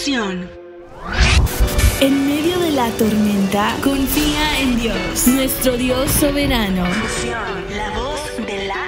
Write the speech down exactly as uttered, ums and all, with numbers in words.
Fusión. En medio de la tormenta, confía en Dios, nuestro Dios soberano. Fusión, la voz de la